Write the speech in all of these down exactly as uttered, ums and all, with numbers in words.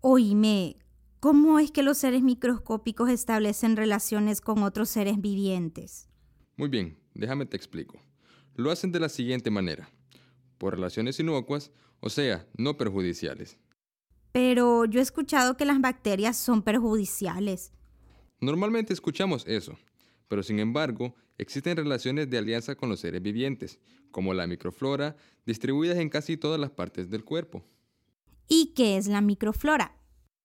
Oíme, ¿cómo es que los seres microscópicos establecen relaciones con otros seres vivientes? Muy bien, déjame te explico. Lo hacen de la siguiente manera: por relaciones inocuas, o sea, no perjudiciales. Pero yo he escuchado que las bacterias son perjudiciales. Normalmente escuchamos eso, pero sin embargo, existen relaciones de alianza con los seres vivientes, como la microflora, distribuidas en casi todas las partes del cuerpo. ¿Y qué es la microflora?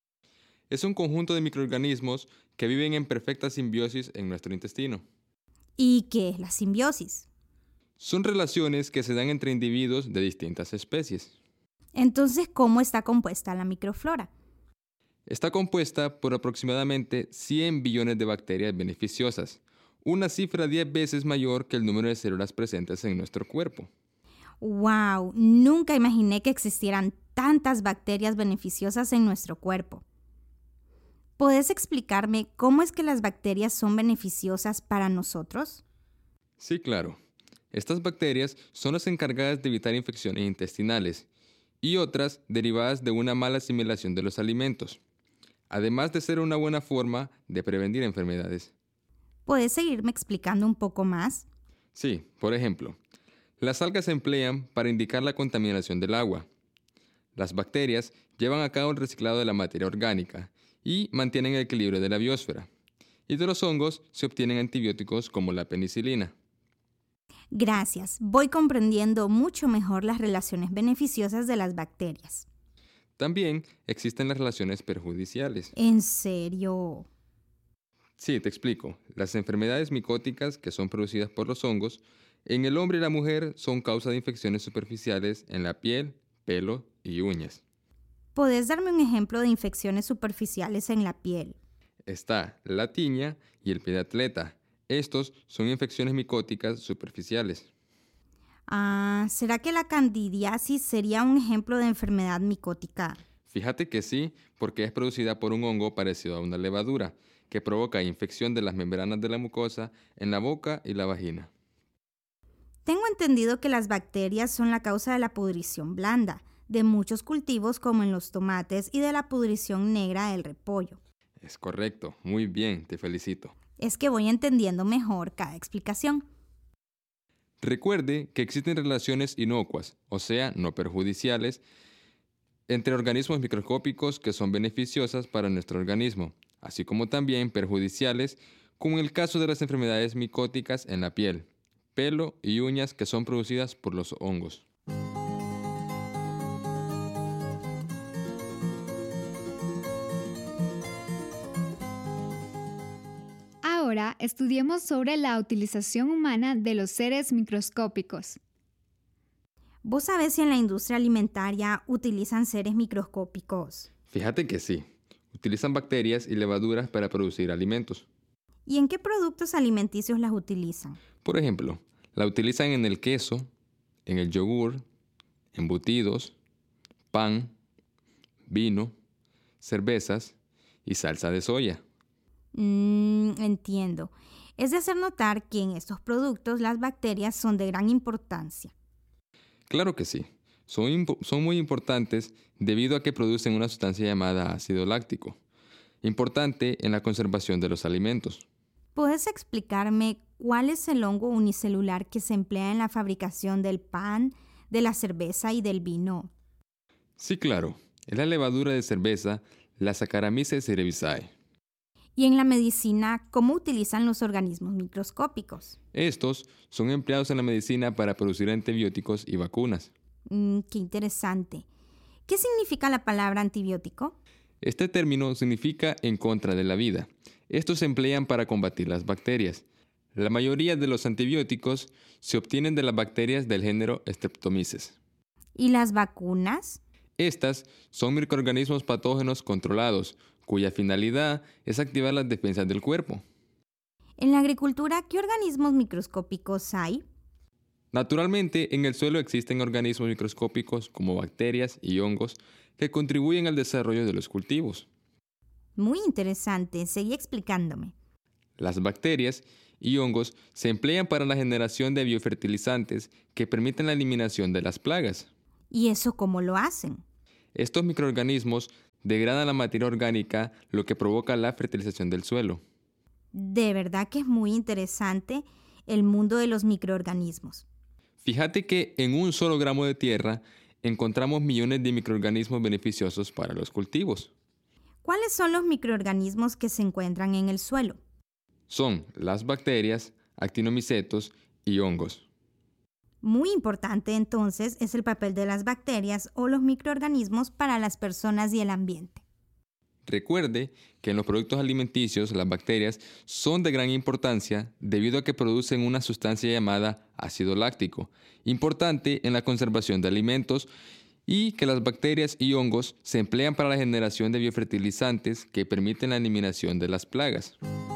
Es un conjunto de microorganismos que viven en perfecta simbiosis en nuestro intestino. ¿Y qué es la simbiosis? Son relaciones que se dan entre individuos de distintas especies. Entonces, ¿cómo está compuesta la microflora? Está compuesta por aproximadamente cien billones de bacterias beneficiosas, una cifra diez veces mayor que el número de células presentes en nuestro cuerpo. ¡Wow! Nunca imaginé que existieran tantas bacterias beneficiosas en nuestro cuerpo. ¿Puedes explicarme cómo es que las bacterias son beneficiosas para nosotros? Sí, claro. Estas bacterias son las encargadas de evitar infecciones intestinales y otras derivadas de una mala asimilación de los alimentos, además de ser una buena forma de prevenir enfermedades. ¿Puedes seguirme explicando un poco más? Sí, por ejemplo, las algas se emplean para indicar la contaminación del agua. Las bacterias llevan a cabo el reciclado de la materia orgánica y mantienen el equilibrio de la biosfera. Y de los hongos se obtienen antibióticos como la penicilina. Gracias, voy comprendiendo mucho mejor las relaciones beneficiosas de las bacterias. También existen las relaciones perjudiciales. ¿En serio? Sí, te explico. Las enfermedades micóticas, que son producidas por los hongos, en el hombre y la mujer son causa de infecciones superficiales en la piel, pelo y uñas. ¿Puedes darme un ejemplo de infecciones superficiales en la piel? Está la tiña y el pie de atleta. Estos son infecciones micóticas superficiales. Ah, ¿será que la candidiasis sería un ejemplo de enfermedad micótica? Fíjate que sí, porque es producida por un hongo parecido a una levadura, que provoca infección de las membranas de la mucosa en la boca y la vagina. Tengo entendido que las bacterias son la causa de la pudrición blanda, de muchos cultivos como en los tomates y de la pudrición negra del repollo. Es correcto, muy bien, te felicito. Es que voy entendiendo mejor cada explicación. Recuerde que existen relaciones inocuas, o sea, no perjudiciales, entre organismos microscópicos que son beneficiosas para nuestro organismo, así como también perjudiciales, como en el caso de las enfermedades micóticas en la piel, pelo y uñas que son producidas por los hongos. Ahora estudiemos sobre la utilización humana de los seres microscópicos. ¿Vos sabés si en la industria alimentaria utilizan seres microscópicos? Fíjate que sí, utilizan bacterias y levaduras para producir alimentos. ¿Y en qué productos alimenticios las utilizan? Por ejemplo, la utilizan en el queso, en el yogur, embutidos, pan, vino, cervezas y salsa de soya. Mm, entiendo. Es de hacer notar que en estos productos las bacterias son de gran importancia. Claro que sí, son, impo- son muy importantes debido a que producen una sustancia llamada ácido láctico, importante en la conservación de los alimentos. ¿Puedes explicarme cuál es el hongo unicelular que se emplea en la fabricación del pan, de la cerveza y del vino? Sí, claro, es la levadura de cerveza, la Saccharomyces cerevisiae. Y en la medicina, ¿cómo utilizan los organismos microscópicos? Estos son empleados en la medicina para producir antibióticos y vacunas. Mm, qué interesante. ¿Qué significa la palabra antibiótico? Este término significa en contra de la vida. Estos se emplean para combatir las bacterias. La mayoría de los antibióticos se obtienen de las bacterias del género Streptomyces. ¿Y las vacunas? Estas son microorganismos patógenos controlados, cuya finalidad es activar las defensas del cuerpo. En la agricultura, ¿qué organismos microscópicos hay? Naturalmente, en el suelo existen organismos microscópicos como bacterias y hongos que contribuyen al desarrollo de los cultivos. Muy interesante, seguí explicándome. Las bacterias y hongos se emplean para la generación de biofertilizantes que permiten la eliminación de las plagas. ¿Y eso cómo lo hacen? Estos microorganismos Degradan la materia orgánica, lo que provoca la fertilización del suelo. De verdad que es muy interesante el mundo de los microorganismos. Fíjate que en un solo gramo de tierra encontramos millones de microorganismos beneficiosos para los cultivos. ¿Cuáles son los microorganismos que se encuentran en el suelo? Son las bacterias, actinomicetos y hongos. Muy importante entonces es el papel de las bacterias o los microorganismos para las personas y el ambiente. Recuerde que en los productos alimenticios las bacterias son de gran importancia debido a que producen una sustancia llamada ácido láctico, importante en la conservación de alimentos, y que las bacterias y hongos se emplean para la generación de biofertilizantes que permiten la eliminación de las plagas.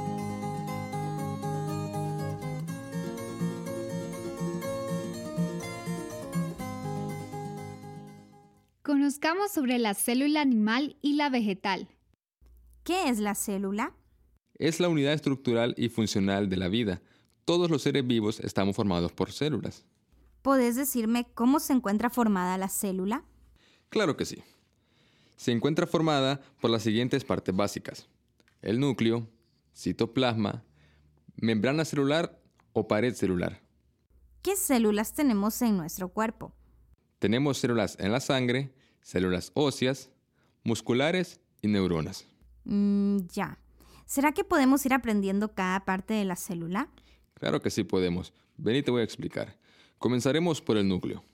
Conozcamos sobre la célula animal y la vegetal. ¿Qué es la célula? Es la unidad estructural y funcional de la vida. Todos los seres vivos estamos formados por células. ¿Podés decirme cómo se encuentra formada la célula? Claro que sí. Se encuentra formada por las siguientes partes básicas: el núcleo, citoplasma, membrana celular o pared celular. ¿Qué células tenemos en nuestro cuerpo? Tenemos células en la sangre, células óseas, musculares y neuronas. Mm, ya. ¿Será que podemos ir aprendiendo cada parte de la célula? Claro que sí podemos. Ven y te voy a explicar. Comenzaremos por el núcleo.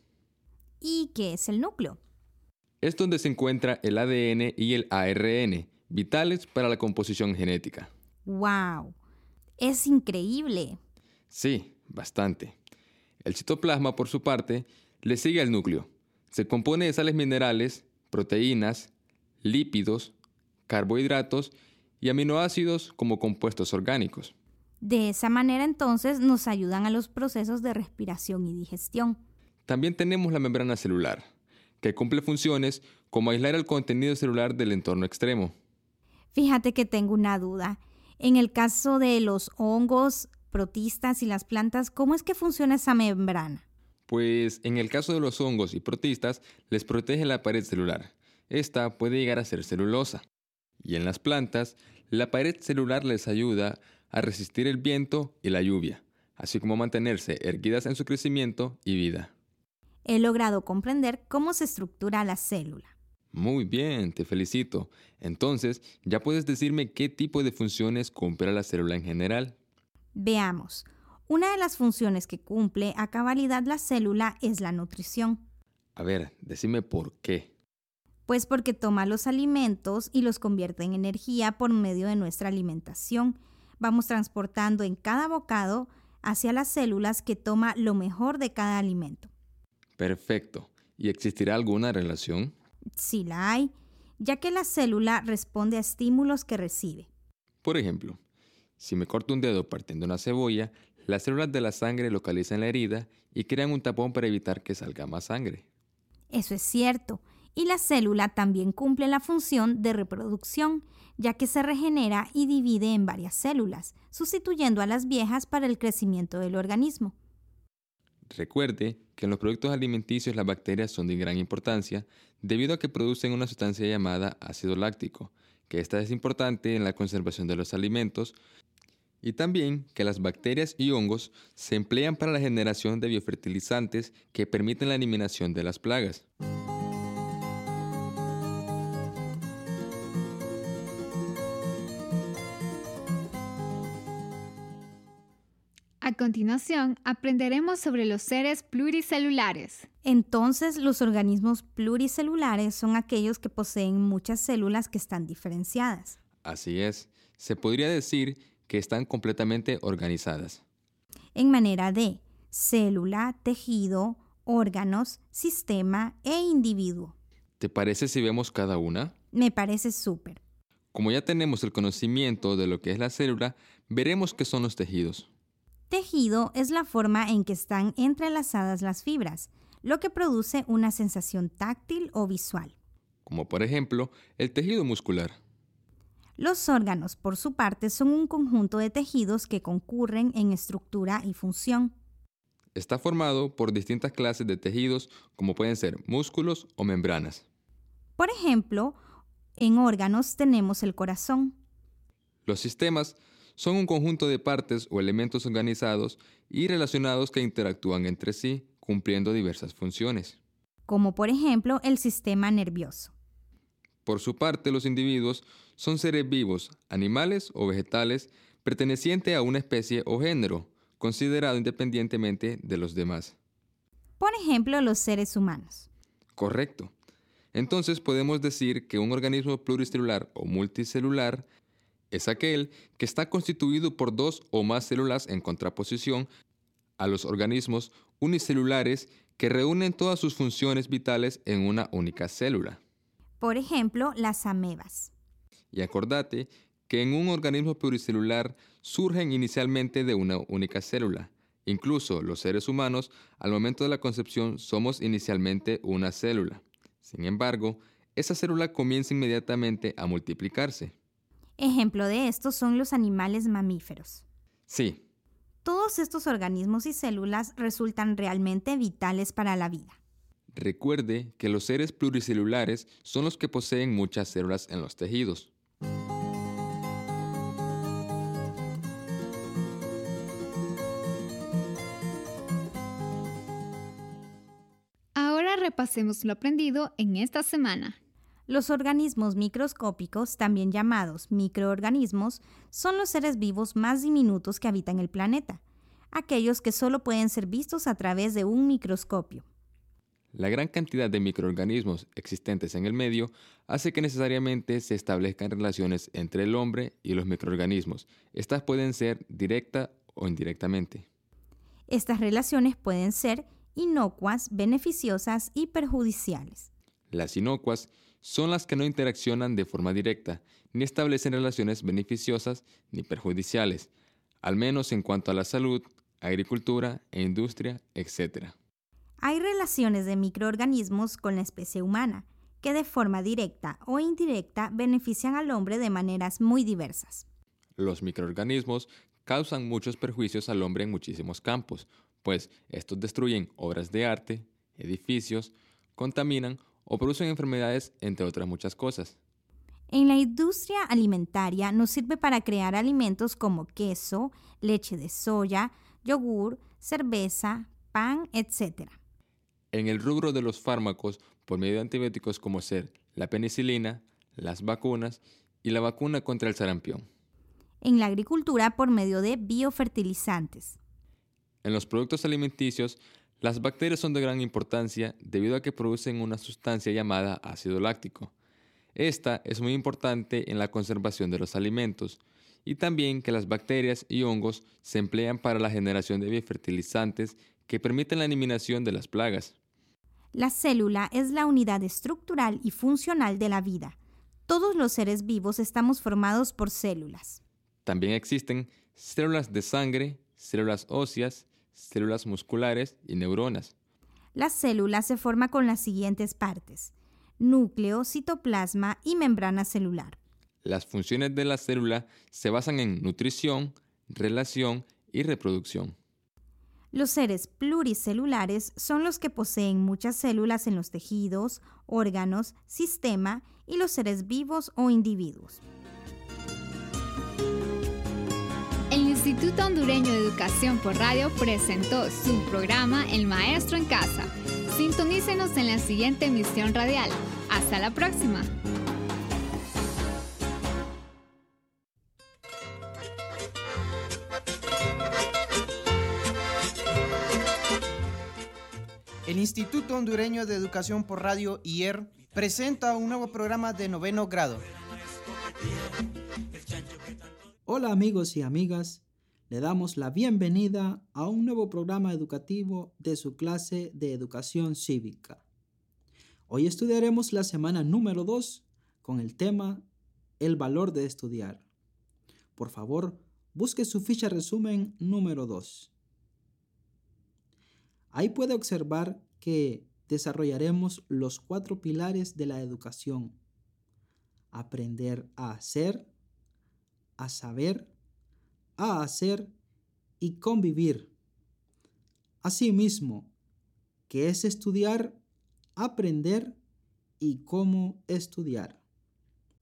¿Y qué es el núcleo? Es donde se encuentra el A D N y el A R N, vitales para la composición genética. ¡Wow! ¡Es increíble! Sí, bastante. El citoplasma, por su parte, le sigue al núcleo. Se compone de sales minerales, proteínas, lípidos, carbohidratos y aminoácidos como compuestos orgánicos. De esa manera entonces nos ayudan a los procesos de respiración y digestión. También tenemos la membrana celular, que cumple funciones como aislar el contenido celular del entorno externo. Fíjate que tengo una duda. En el caso de los hongos, protistas y las plantas, ¿cómo es que funciona esa membrana? Pues en el caso de los hongos y protistas, les protege la pared celular. Esta puede llegar a ser celulosa. Y en las plantas, la pared celular les ayuda a resistir el viento y la lluvia, así como a mantenerse erguidas en su crecimiento y vida. He logrado comprender cómo se estructura la célula. Muy bien, te felicito. Entonces, ya puedes decirme qué tipo de funciones cumple la célula en general. Veamos. Una de las funciones que cumple a cabalidad la célula es la nutrición. A ver, decime por qué. Pues porque toma los alimentos y los convierte en energía por medio de nuestra alimentación. Vamos transportando en cada bocado hacia las células que toma lo mejor de cada alimento. Perfecto. ¿Y existirá alguna relación? Sí la hay, ya que la célula responde a estímulos que recibe. Por ejemplo, si me corto un dedo partiendo una cebolla, las células de la sangre localizan la herida y crean un tapón para evitar que salga más sangre. Eso es cierto. Y la célula también cumple la función de reproducción, ya que se regenera y divide en varias células, sustituyendo a las viejas para el crecimiento del organismo. Recuerde que en los productos alimenticios las bacterias son de gran importancia debido a que producen una sustancia llamada ácido láctico, que esta es importante en la conservación de los alimentos, y también que las bacterias y hongos se emplean para la generación de biofertilizantes que permiten la eliminación de las plagas. A continuación, aprenderemos sobre los seres pluricelulares. Entonces, los organismos pluricelulares son aquellos que poseen muchas células que están diferenciadas. Así es, se podría decir que están completamente organizadas. En manera de célula, tejido, órganos, sistema e individuo. ¿Te parece si vemos cada una? Me parece súper. Como ya tenemos el conocimiento de lo que es la célula, veremos qué son los tejidos. Tejido es la forma en que están entrelazadas las fibras, lo que produce una sensación táctil o visual. Como por ejemplo, el tejido muscular. Los órganos, por su parte, son un conjunto de tejidos que concurren en estructura y función. Está formado por distintas clases de tejidos, como pueden ser músculos o membranas. Por ejemplo, En órganos tenemos el corazón. Los sistemas son un conjunto de partes o elementos organizados y relacionados que interactúan entre sí, cumpliendo diversas funciones. Como por ejemplo el sistema nervioso. Por su parte, los individuos son seres vivos, animales o vegetales, pertenecientes a una especie o género, considerado independientemente de los demás. Por ejemplo, los seres humanos. Correcto. Entonces podemos decir que un organismo pluricelular o multicelular es aquel que está constituido por dos o más células en contraposición a los organismos unicelulares que reúnen todas sus funciones vitales en una única célula. Por ejemplo, las amebas. Y acordate que en un organismo pluricelular surgen inicialmente de una única célula. Incluso los seres humanos, al momento de la concepción, somos inicialmente una célula. Sin embargo, esa célula comienza inmediatamente a multiplicarse. Ejemplo de esto son los animales mamíferos. Sí. Todos estos organismos y células resultan realmente vitales para la vida. Recuerde que los seres pluricelulares son los que poseen muchas células en los tejidos. Ahora repasemos lo aprendido en esta semana. Los organismos microscópicos, también llamados microorganismos, son los seres vivos más diminutos que habitan el planeta, aquellos que solo pueden ser vistos a través de un microscopio. La gran cantidad de microorganismos existentes en el medio hace que necesariamente se establezcan relaciones entre el hombre y los microorganismos. Estas pueden ser directa o indirectamente. Estas relaciones pueden ser inocuas, beneficiosas y perjudiciales. Las inocuas son las que no interaccionan de forma directa, ni establecen relaciones beneficiosas ni perjudiciales, al menos en cuanto a la salud, agricultura e industria, etcétera. Hay relaciones de microorganismos con la especie humana, que de forma directa o indirecta benefician al hombre de maneras muy diversas. Los microorganismos causan muchos perjuicios al hombre en muchísimos campos, pues estos destruyen obras de arte, edificios, contaminan o producen enfermedades, entre otras muchas cosas. En la industria alimentaria nos sirve para crear alimentos como queso, leche de soya, yogur, cerveza, pan, etcétera. En el rubro de los fármacos, por medio de antibióticos como ser la penicilina, las vacunas y la vacuna contra el sarampión. En la agricultura, por medio de biofertilizantes. En los productos alimenticios, las bacterias son de gran importancia debido a que producen una sustancia llamada ácido láctico. Esta es muy importante en la conservación de los alimentos y también que las bacterias y hongos se emplean para la generación de biofertilizantes que permiten la eliminación de las plagas. La célula es la unidad estructural y funcional de la vida. Todos los seres vivos estamos formados por células. También existen células de sangre, células óseas, células musculares y neuronas. La célula se forma con las siguientes partes: núcleo, citoplasma y membrana celular. Las funciones de la célula se basan en nutrición, relación y reproducción. Los seres pluricelulares son los que poseen muchas células en los tejidos, órganos, sistema y los seres vivos o individuos. El Instituto Hondureño de Educación por Radio presentó su programa El Maestro en Casa. Sintonícenos en la siguiente emisión radial. Hasta la próxima. El Instituto Hondureño de Educación por Radio, I E R, presenta un nuevo programa de noveno grado. Hola amigos y amigas, le damos la bienvenida a un nuevo programa educativo de su clase de Educación Cívica. Hoy estudiaremos la semana número dos con el tema El valor de estudiar. Por favor, busque su ficha resumen número dos. Ahí puede observar que desarrollaremos los cuatro pilares de la educación: aprender a hacer, a saber, a hacer y convivir. Asimismo, ¿qué es estudiar, aprender y cómo estudiar?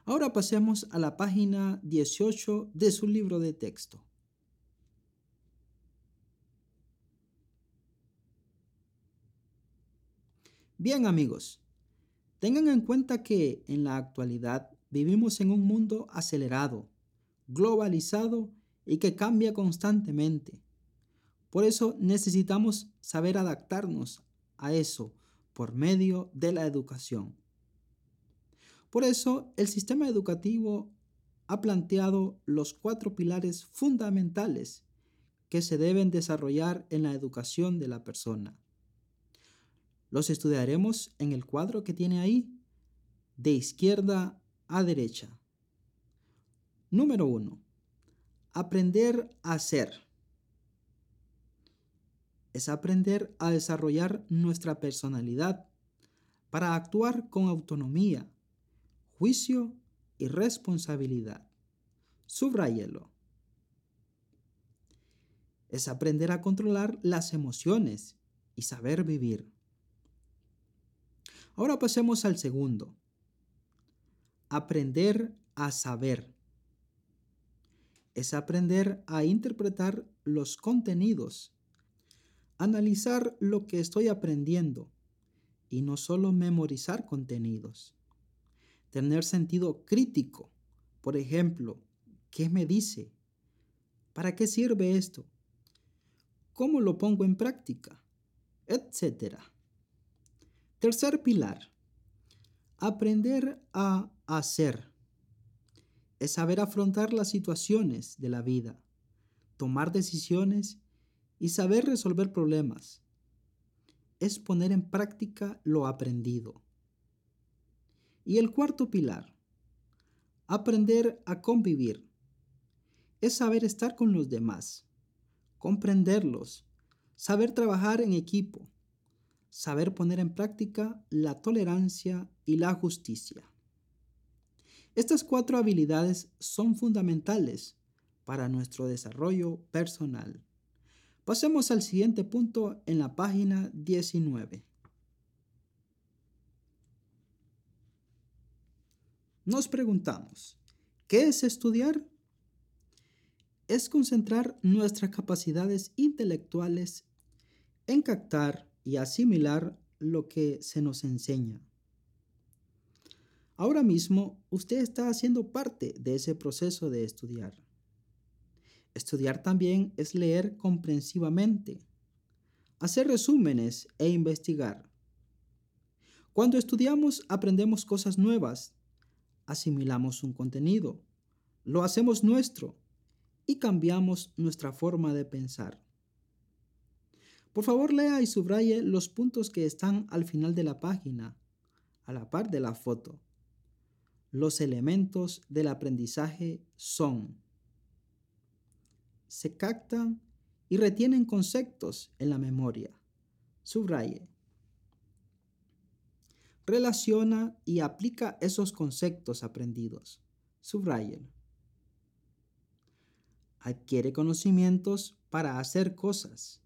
Ahora pasemos a la página dieciocho de su libro de texto. Bien, amigos, tengan en cuenta que en la actualidad vivimos en un mundo acelerado, globalizado y que cambia constantemente. Por eso necesitamos saber adaptarnos a eso por medio de la educación. Por eso el sistema educativo ha planteado los cuatro pilares fundamentales que se deben desarrollar en la educación de la persona. Los estudiaremos en el cuadro que tiene ahí, de izquierda a derecha. Número uno. Aprender a ser. Es aprender a desarrollar nuestra personalidad para actuar con autonomía, juicio y responsabilidad. Subráyelo. Es aprender a controlar las emociones y saber vivir. Ahora pasemos al segundo. Aprender a saber. Es aprender a interpretar los contenidos, analizar lo que estoy aprendiendo y no solo memorizar contenidos. Tener sentido crítico. Por ejemplo, ¿qué me dice? ¿Para qué sirve esto? ¿Cómo lo pongo en práctica? Etcétera. Tercer pilar. Aprender a hacer. Es saber afrontar las situaciones de la vida, tomar decisiones y saber resolver problemas. Es poner en práctica lo aprendido. Y el cuarto pilar. Aprender a convivir. Es saber estar con los demás, comprenderlos, saber trabajar en equipo, saber poner en práctica la tolerancia y la justicia. Estas cuatro habilidades son fundamentales para nuestro desarrollo personal. Pasemos al siguiente punto en la página diecinueve. Nos preguntamos, ¿qué es estudiar? Es concentrar nuestras capacidades intelectuales en captar y asimilar lo que se nos enseña. Ahora mismo usted está haciendo parte de ese proceso de estudiar. Estudiar también es leer comprensivamente, hacer resúmenes e investigar. Cuando estudiamos aprendemos cosas nuevas, asimilamos un contenido, lo hacemos nuestro y cambiamos nuestra forma de pensar. Por favor, lea y subraye los puntos que están al final de la página, a la par de la foto. Los elementos del aprendizaje son: se captan y retienen conceptos en la memoria. Subraye. Relaciona y aplica esos conceptos aprendidos. Subraye. Adquiere conocimientos para hacer cosas.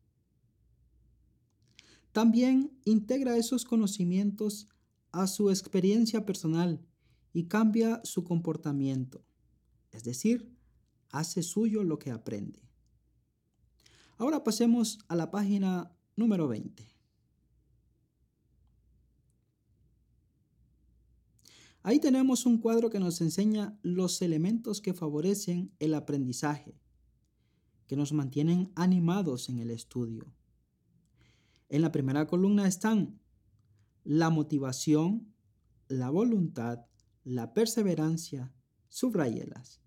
También integra esos conocimientos a su experiencia personal y cambia su comportamiento, es decir, hace suyo lo que aprende. Ahora pasemos a la página número veinte. Ahí tenemos un cuadro que nos enseña los elementos que favorecen el aprendizaje, que nos mantienen animados en el estudio. En la primera columna están la motivación, la voluntad, la perseverancia, subráyelas.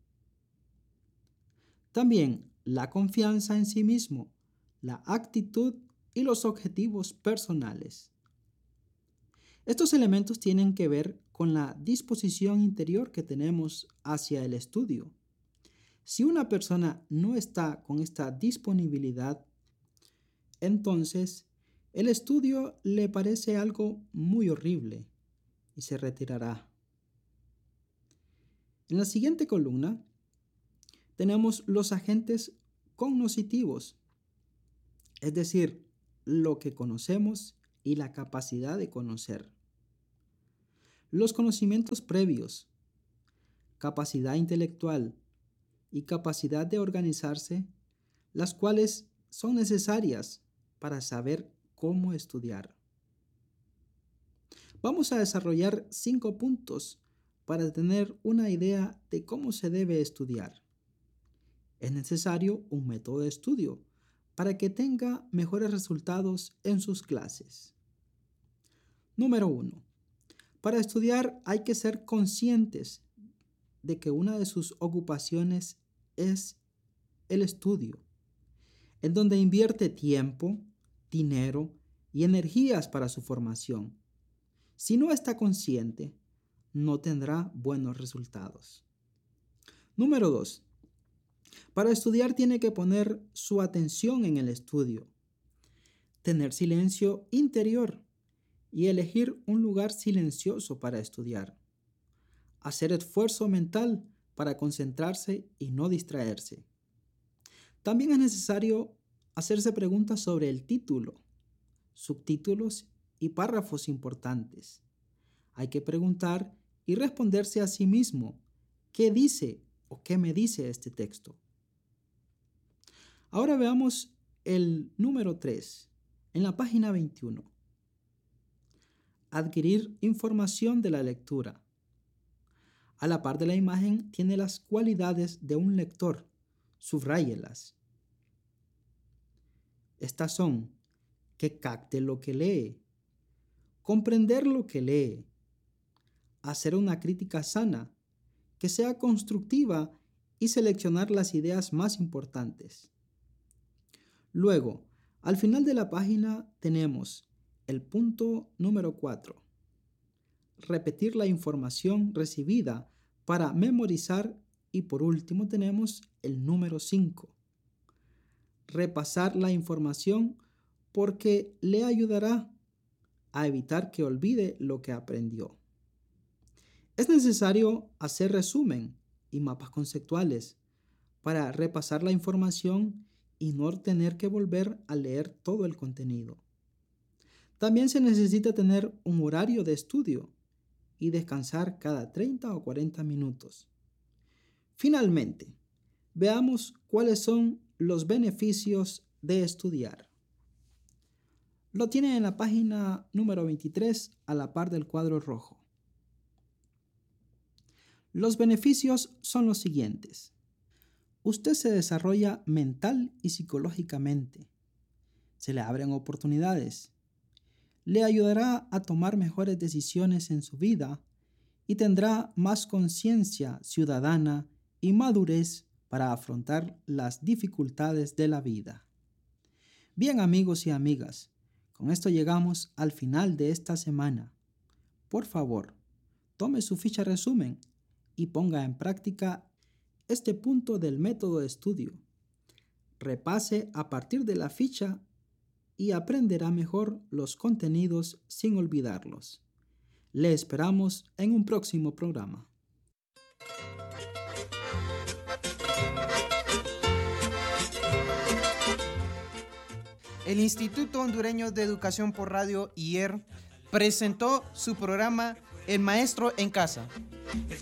También la confianza en sí mismo, la actitud y los objetivos personales. Estos elementos tienen que ver con la disposición interior que tenemos hacia el estudio. Si una persona no está con esta disponibilidad, entonces el estudio le parece algo muy horrible y se retirará. En la siguiente columna tenemos los agentes cognitivos, es decir, lo que conocemos y la capacidad de conocer. Los conocimientos previos, capacidad intelectual y capacidad de organizarse, las cuales son necesarias para saber cómo estudiar. Vamos a desarrollar cinco puntos para tener una idea de cómo se debe estudiar. Es necesario un método de estudio para que tenga mejores resultados en sus clases. Número uno. Para estudiar hay que ser conscientes de que una de sus ocupaciones es el estudio, en donde invierte tiempo, dinero y energías para su formación. Si no está consciente, no tendrá buenos resultados. Número dos. Para estudiar tiene que poner su atención en el estudio, tener silencio interior y elegir un lugar silencioso para estudiar. Hacer esfuerzo mental para concentrarse y no distraerse. También es necesario hacerse preguntas sobre el título, subtítulos y párrafos importantes. Hay que preguntar y responderse a sí mismo qué dice o qué me dice este texto. Ahora veamos el número tres, en la página veintiuno. Adquirir información de la lectura. A la par de la imagen tiene las cualidades de un lector. Subráyelas. Estas son: que capte lo que lee, comprender lo que lee, hacer una crítica sana, que sea constructiva y seleccionar las ideas más importantes. Luego, al final de la página tenemos el punto número cuatro. Repetir la información recibida para memorizar, y por último tenemos el número cinco. Repasar la información porque le ayudará a evitar que olvide lo que aprendió. Es necesario hacer resumen y mapas conceptuales para repasar la información y no tener que volver a leer todo el contenido. También se necesita tener un horario de estudio y descansar cada treinta o cuarenta minutos. Finalmente, veamos cuáles son los beneficios de estudiar. Lo tienen en la página número veintitrés a la par del cuadro rojo. Los beneficios son los siguientes. Usted se desarrolla mental y psicológicamente. Se le abren oportunidades. Le ayudará a tomar mejores decisiones en su vida y tendrá más conciencia ciudadana y madurez para afrontar las dificultades de la vida. Bien, amigos y amigas, con esto llegamos al final de esta semana. Por favor, tome su ficha resumen y ponga en práctica este punto del método de estudio. Repase a partir de la ficha y aprenderá mejor los contenidos sin olvidarlos. Le esperamos en un próximo programa. El Instituto Hondureño de Educación por Radio, I E R, presentó su programa El Maestro en Casa.